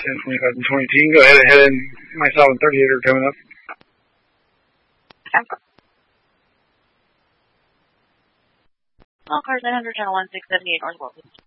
10, 25, and 22. You can go ahead and myself and 38 are coming up. All cars 900, channel 1678, North Walton.